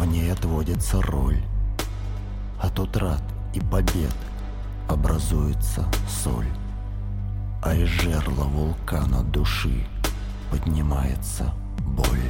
В ней отводится роль. От утрат и побед образуется соль, а из жерла вулкана души поднимается боль.